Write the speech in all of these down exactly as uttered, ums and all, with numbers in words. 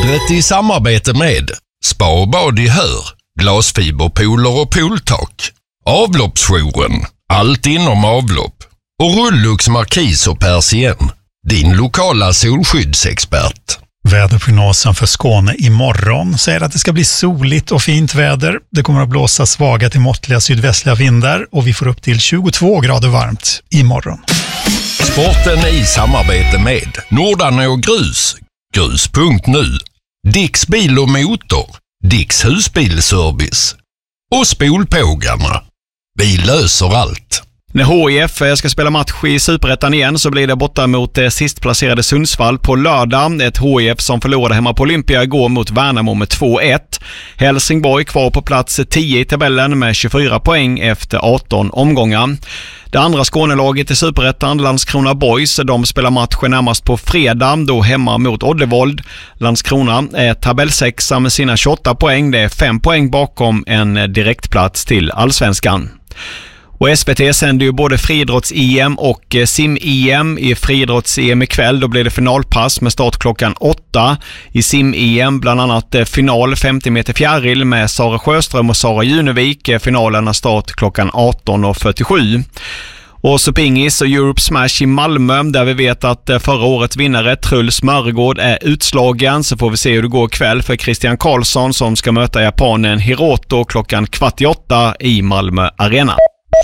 Vädret i samarbete med Spa och bad i Hör, glasfiberpooler och pooltak, Avloppsjouren, allt inom avlopp och Rullux Markis och Persien, din lokala solskyddsexpert. Väderprognosen för Skåne imorgon säger att det ska bli soligt och fint väder. Det kommer att blåsa svaga till måttliga sydvästliga vindar och vi får upp till tjugotvå grader varmt imorgon. Sporten i samarbete med Nordarne och Grus, grus punkt nu, Dicks bil och motor, Dicks husbilservice och Spolpågarna. Vi löser allt. När H I F ska spela match i Superettan igen så blir det borta mot sistplacerade Sundsvall på lördag. Ett H I F som förlorade hemma på Olympia igår mot Värnamo med två ett. Helsingborg kvar på plats tio i tabellen med tjugofyra poäng efter arton omgångar. Det andra Skånelaget i Superettan, Landskrona Boys, de spelar matchen närmast på fredag, då hemma mot Oddevold. Landskrona är tabellsexa med sina tjugoåtta poäng. Det är fem poäng bakom en direktplats till Allsvenskan. Och S V T sänder ju både friidrotts-E M och sim-E M. I friidrotts-E M ikväll då blir det finalpass med start klockan åtta. I sim-E M bland annat final femtio meter fjäril med Sara Sjöström och Sara Junevik. Finalerna start klockan arton och fyrtiosju. Och så pingis och Europe Smash i Malmö där vi vet att förra årets vinnare Truls Mörgård är utslagen, så får vi se hur det går ikväll för Christian Karlsson som ska möta japanen Hiroto klockan kvart i åtta i Malmö Arena.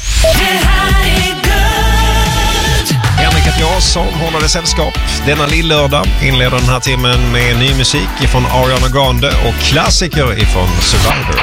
Henrik Jansson håller det sällskap denna lillördag. Inleder den här timmen med ny musik ifrån Ariana Grande och klassiker ifrån Survivor.